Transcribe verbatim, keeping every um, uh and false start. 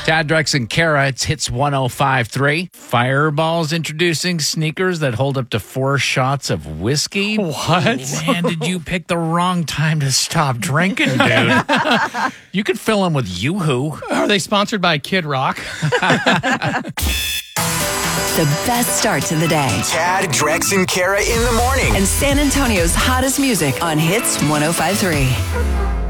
Tad, Drex, and Kara, it's Hits one oh five point three. Fireball's introducing sneakers that hold up to four shots of whiskey. What? Man, did you pick the wrong time to stop drinking, dude? You could fill them with Yoo-Hoo. Are they sponsored by Kid Rock? The best start to the day. Tad, Drex, and Kara in the morning. And San Antonio's hottest music on Hits one oh five point three.